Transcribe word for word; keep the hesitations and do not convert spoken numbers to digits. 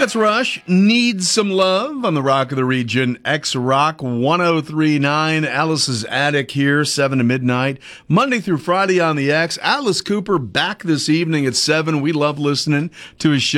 That's Rush. Needs Some Love on the Rock of the Region. X-Rock one oh three point nine. Alice's Attic here, seven to midnight. Monday through Friday on the X. Alice Cooper back this evening at seven. We love listening to his show.